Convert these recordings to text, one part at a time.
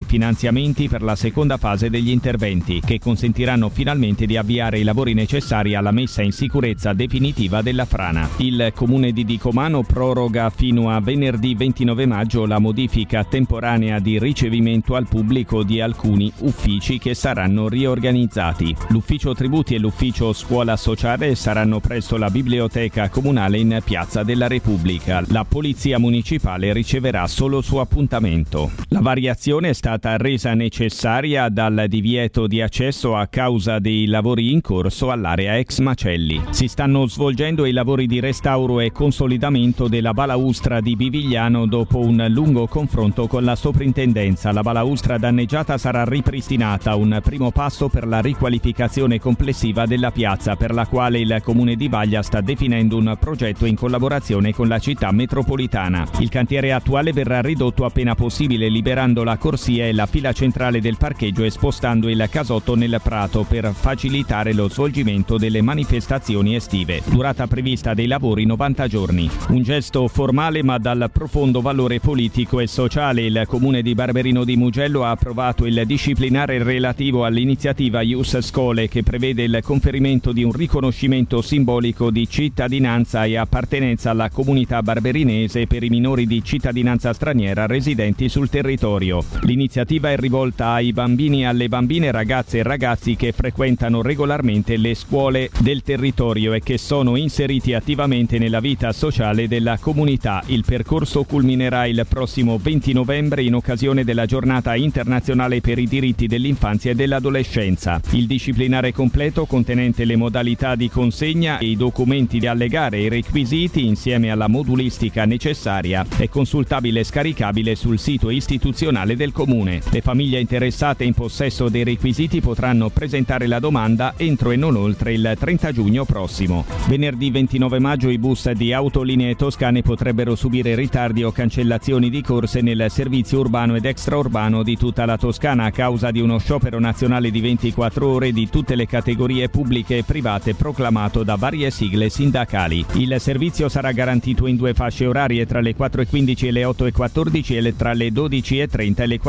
finanziamenti per la seconda fase degli interventi, che consentiranno finalmente di avviare i lavori necessari alla messa in sicurezza definitiva della frana. Il comune di Dicomano proroga fino a venerdì 29 maggio la modifica temporanea di ricevimento al pubblico di alcuni uffici che saranno riorganizzati. L'ufficio tributi e l'ufficio scuola sociale saranno presso la biblioteca comunale in Piazza della Repubblica. La polizia municipale riceverà solo su appuntamento. La variazione è stata resa necessaria dal divieto di accesso a causa dei lavori in corso all'area ex macelli. Si stanno svolgendo i lavori di restauro e consolidamento della balaustra di Bivigliano dopo un lungo confronto con la soprintendenza. La balaustra danneggiata sarà ripristinata, un primo passo per la riqualificazione complessiva della piazza, per la quale il Comune di Vaglia sta definendo un progetto in collaborazione con la città metropolitana. Il cantiere attuale verrà ridotto appena possibile, liberando la corsia e la fila centrale del parcheggio e spostando il casotto nel prato per facilitare lo svolgimento delle manifestazioni estive. Durata prevista dei lavori 90 giorni. Un gesto formale ma dal profondo valore politico e sociale. Il Comune di Barberino di Mugello ha approvato il disciplinare relativo all'iniziativa Ius Scholae, che prevede il conferimento di un riconoscimento simbolico di cittadinanza e appartenenza alla comunità barberinese per i minori di cittadinanza straniera residenti sul territorio. L'iniziativa è rivolta ai bambini e alle bambine, ragazze e ragazzi che frequentano regolarmente le scuole del territorio e che sono inseriti attivamente nella vita sociale della comunità. Il percorso culminerà il prossimo 20 novembre in occasione della Giornata internazionale per i diritti dell'infanzia e dell'adolescenza. Il disciplinare completo, contenente le modalità di consegna e i documenti da allegare e i requisiti insieme alla modulistica necessaria, è consultabile e scaricabile sul sito istituzionale del Comune. Le famiglie interessate in possesso dei requisiti potranno presentare la domanda entro e non oltre il 30 giugno prossimo. Venerdì 29 maggio i bus di Autolinee Toscane potrebbero subire ritardi o cancellazioni di corse nel servizio urbano ed extraurbano di tutta la Toscana a causa di uno sciopero nazionale di 24 ore di tutte le categorie pubbliche e private proclamato da varie sigle sindacali. Il servizio sarà garantito in due fasce orarie tra le 4:15 e le 8:14 e tra le 12:30 e le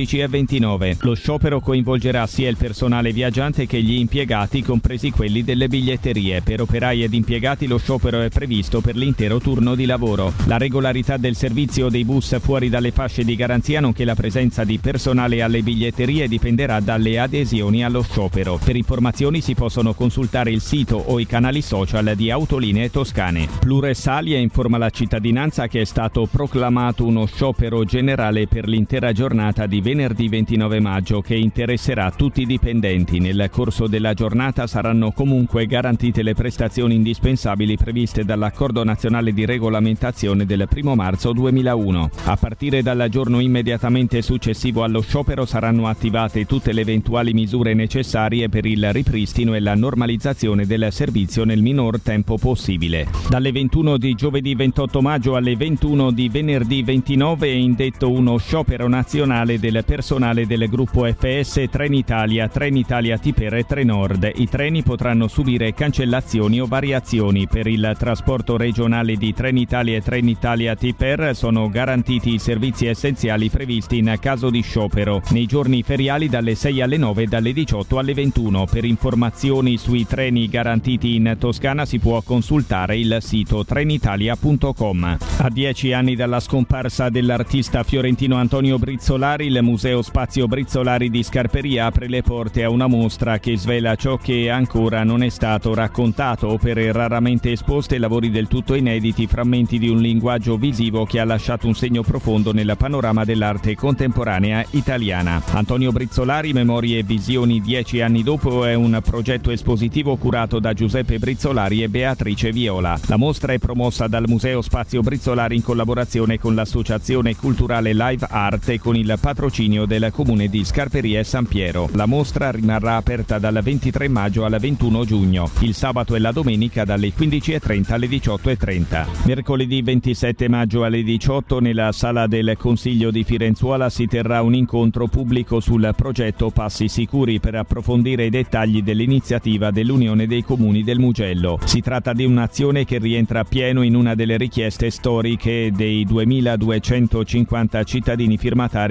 14:29. Lo sciopero coinvolgerà sia il personale viaggiante che gli impiegati, compresi quelli delle biglietterie. Per operai ed impiegati lo sciopero è previsto per l'intero turno di lavoro. La regolarità del servizio dei bus fuori dalle fasce di garanzia, nonché la presenza di personale alle biglietterie, dipenderà dalle adesioni allo sciopero. Per informazioni si possono consultare il sito o i canali social di Autolinee Toscane. Pluressalia informa la cittadinanza che è stato proclamato uno sciopero generale per l'intera giornata di venerdì 29 maggio che interesserà tutti i dipendenti. Nel corso della giornata saranno comunque garantite le prestazioni indispensabili previste dall'Accordo Nazionale di Regolamentazione del 1 marzo 2001. A partire dal giorno immediatamente successivo allo sciopero saranno attivate tutte le eventuali misure necessarie per il ripristino e la normalizzazione del servizio nel minor tempo possibile. Dalle 21 di giovedì 28 maggio alle 21 di venerdì 29 è indetto uno sciopero nazionale del personale del gruppo FS Trenitalia, Trenitalia Tipper e Trenord. I treni potranno subire cancellazioni o variazioni. Per il trasporto regionale di Trenitalia e Trenitalia Tipper sono garantiti i servizi essenziali previsti in caso di sciopero nei giorni feriali dalle 6 alle 9 e dalle 18 alle 21. Per informazioni sui treni garantiti in Toscana si può consultare il sito trenitalia.com. A 10 anni dalla scomparsa dell'artista fiorentino Antonio Brizzolari, il Museo Spazio Brizzolari di Scarperia apre le porte a una mostra che svela ciò che ancora non è stato raccontato, opere raramente esposte, lavori del tutto inediti, frammenti di un linguaggio visivo che ha lasciato un segno profondo nel panorama dell'arte contemporanea italiana. Antonio Brizzolari, memorie e visioni 10 anni dopo, è un progetto espositivo curato da Giuseppe Brizzolari e Beatrice Viola. La mostra è promossa dal Museo Spazio Brizzolari in collaborazione con l'associazione culturale Live Art e con il patrocinio del comune di Scarperia e San Piero. La mostra rimarrà aperta dal 23 maggio al 21 giugno, il sabato e la domenica dalle 15:30 alle 18:30. Mercoledì 27 maggio alle 18 nella sala del Consiglio di Firenzuola si terrà un incontro pubblico sul progetto Passi Sicuri per approfondire i dettagli dell'iniziativa dell'Unione dei Comuni del Mugello. Si tratta di un'azione che rientra pieno in una delle richieste storiche dei 2250 cittadini firmatari della raccolta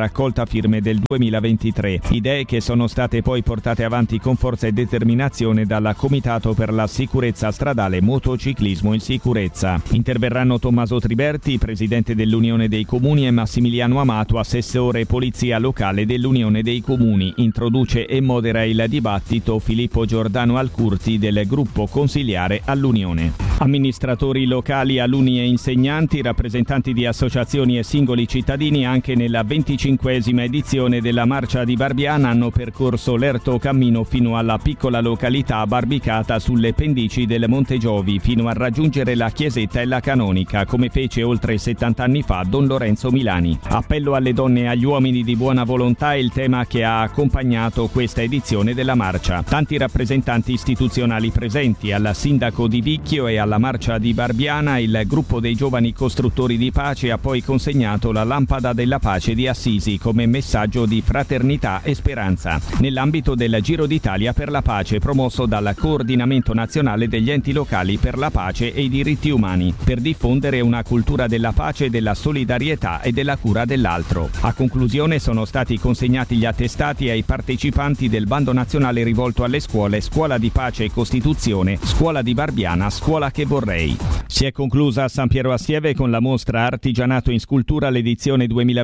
raccolta firme del 2023. Idee che sono state poi portate avanti con forza e determinazione dal Comitato per la sicurezza stradale, motociclismo in sicurezza. Interverranno Tommaso Triberti, presidente dell'Unione dei Comuni, e Massimiliano Amato, assessore polizia locale dell'Unione dei Comuni. Introduce e modera il dibattito Filippo Giordano Alcurti del gruppo consiliare all'Unione. Amministratori locali, alunni e insegnanti, rappresentanti di associazioni e singoli cittadini anche nella 25esima edizione della Marcia di Barbiana hanno percorso l'erto cammino fino alla piccola località Barbicata sulle pendici del Monte Giovi fino a raggiungere la chiesetta e la canonica, come fece oltre 70 anni fa Don Lorenzo Milani. Appello alle donne e agli uomini di buona volontà è il tema che ha accompagnato questa edizione della marcia. Tanti rappresentanti istituzionali presenti, al sindaco di Vicchio e alla Marcia di Barbiana il gruppo dei giovani costruttori di pace ha poi consegnato la lampada della pace di Assisi come messaggio di fraternità e speranza nell'ambito del Giro d'Italia per la pace promosso dal Coordinamento Nazionale degli Enti Locali per la Pace e i Diritti Umani, per diffondere una cultura della pace, della solidarietà e della cura dell'altro. A conclusione sono stati consegnati gli attestati ai partecipanti del bando nazionale rivolto alle scuole Scuola di Pace e Costituzione, Scuola di Barbiana, Scuola che vorrei. Si è conclusa a San Piero Assieve con la mostra Artigianato in Scultura, l'edizione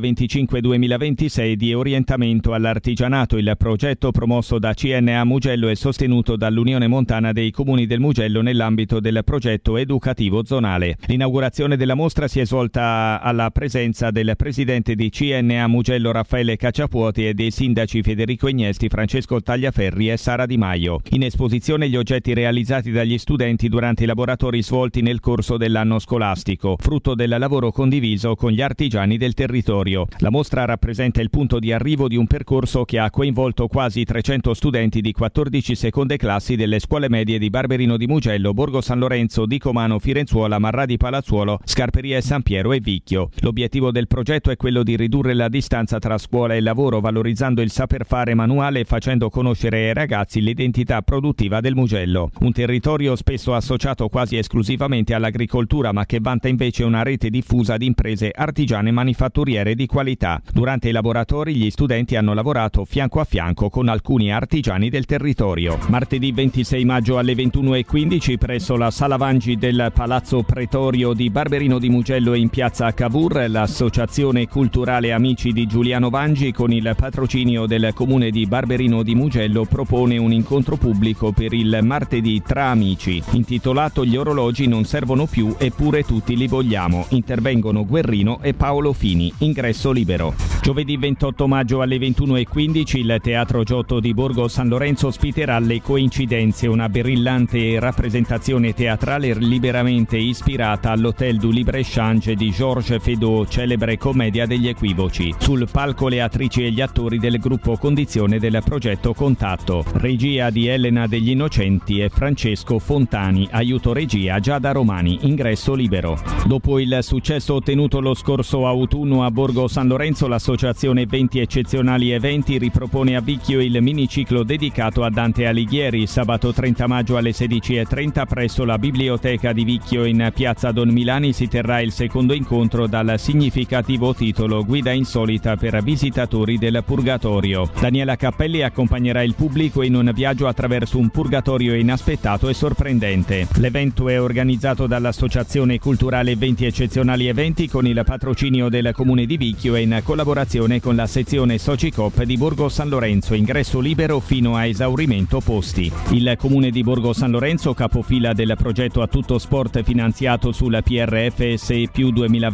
2025-2026 di Orientamento all'Artigianato, il progetto promosso da CNA Mugello e sostenuto dall'Unione Montana dei Comuni del Mugello nell'ambito del progetto educativo zonale. L'inaugurazione della mostra si è svolta alla presenza del presidente di CNA Mugello Raffaele Cacciapuoti e dei sindaci Federico Ignesti, Francesco Tagliaferri e Sara Di Maio. In esposizione gli oggetti realizzati dagli studenti durante i laboratori svolti nel corso dell'anno scolastico, frutto del lavoro condiviso con gli artigiani del territorio. La mostra rappresenta il punto di arrivo di un percorso che ha coinvolto quasi 300 studenti di 14 seconde classi delle scuole medie di Barberino di Mugello, Borgo San Lorenzo, Dicomano, Firenzuola, Marrà di Palazzuolo, Scarperia e San Piero e Vicchio. L'obiettivo del progetto è quello di ridurre la distanza tra scuola e lavoro, valorizzando il saper fare manuale e facendo conoscere ai ragazzi l'identità produttiva del Mugello. Un territorio spesso associato quasi esclusivamente all'agricoltura, ma che vanta invece una rete diffusa di imprese artigiane e manifatturiere di qualità. Durante i laboratori gli studenti hanno lavorato fianco a fianco con alcuni artigiani del territorio. Martedì 26 maggio alle 21:15 presso la Sala Vangi del Palazzo Pretorio di Barberino di Mugello e in piazza Cavour, l'associazione culturale Amici di Giuliano Vangi, con il patrocinio del comune di Barberino di Mugello, propone un incontro pubblico per il martedì tra amici, intitolato Gli orologi non servono più eppure tutti li vogliamo. Intervengono Guerrino e Paolo Fini. Ingresso libero. Giovedì 28 maggio alle 21:15 il Teatro Giotto di Borgo San Lorenzo ospiterà Le Coincidenze, una brillante rappresentazione teatrale liberamente ispirata all'Hôtel du Libre-Échange di Georges Feydeau, celebre commedia degli equivoci. Sul palco le attrici e gli attori del gruppo Condizione del progetto Contatto. Regia di Elena degli Innocenti e Francesco Fontani. Aiuto regia Giada Romani. Ingresso libero. Dopo il successo ottenuto lo scorso autunno a Borgo San Lorenzo, l'associazione 20 Eccezionali Eventi ripropone a Vicchio il miniciclo dedicato a Dante Alighieri. Sabato 30 maggio alle 16:30 presso la Biblioteca di Vicchio in piazza Don Milani si terrà il secondo incontro dal significativo titolo Guida insolita per visitatori del Purgatorio. Daniela Cappelli accompagnerà il pubblico in un viaggio attraverso un purgatorio inaspettato e sorprendente. L'evento è organizzato dall'Associazione Culturale 20 Eccezionali Eventi con il patrocinio del Comune di Vicchio e in collaborazione con la sezione Socicoop di Borgo San Lorenzo. Ingresso libero fino a esaurimento posti. Il Comune di Borgo San Lorenzo, capofila del progetto A Tutto Sport finanziato sul PRFSE più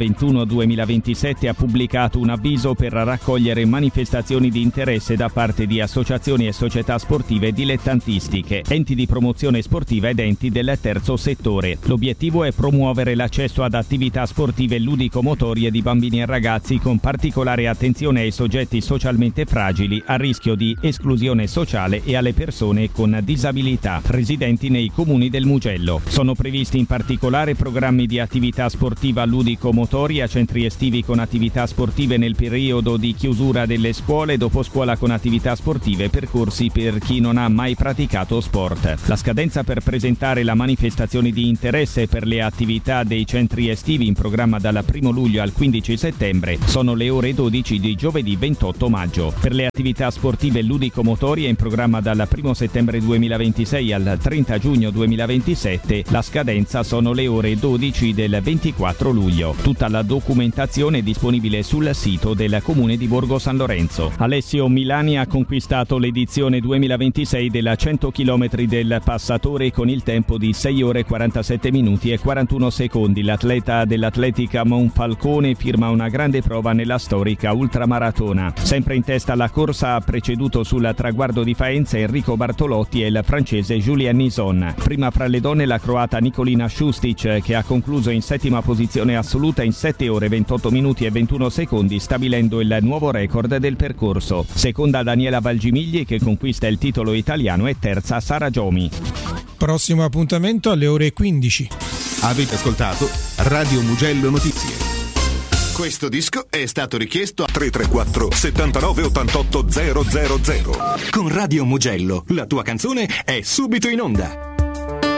2021-2027, ha pubblicato un avviso per raccogliere manifestazioni di interesse da parte di associazioni e società sportive dilettantistiche, enti di promozione sportiva ed enti del terzo settore. L'obiettivo è promuovere l'accesso ad attività sportive ludico-motorie di bambini e ragazzi, con particolare attenzione ai soggetti socialmente fragili, a rischio di esclusione sociale e alle persone con disabilità residenti nei comuni del Mugello. Sono previsti in particolare programmi di attività sportiva ludico-motoria, centri estivi con attività sportive nel periodo di chiusura delle scuole, dopo scuola con attività sportive, percorsi per chi non ha mai praticato sport. La scadenza per presentare la manifestazione di interesse per le attività dei centri estivi in programma dal 1 luglio al 15 settembre sono le ore 12 di giovedì 28 maggio. Per le attività sportive ludico-motorie in programma dal 1 settembre 2026 al 30 giugno 2027 la scadenza sono le ore 12 del 24 luglio. Tutta la documentazione è disponibile sul sito del Comune di Borgo San Lorenzo. Alessio Milani ha conquistato l'edizione 2026 della 100 km del Passatore con il tempo di 6 ore 47 minuti e 41 secondi. L'atleta dell'Atletica Monfalcone firma una grande prova nella storica ultramaratona. Sempre in testa alla corsa ha preceduto sul traguardo di Faenza Enrico Bartolotti e il francese Julien Nison. Prima fra le donne la croata Nicolina Šustic che ha concluso in settima posizione assoluta in 7 ore 28 minuti e 21 secondi stabilendo il nuovo record del percorso. Seconda Daniela Valgimigli che conquista il titolo italiano e terza Sara Giomi. Prossimo appuntamento alle ore 15. Avete ascoltato Radio Mugello Notizie. Questo disco è stato richiesto a 334 79 88 000. Con Radio Mugello la tua canzone è subito in onda.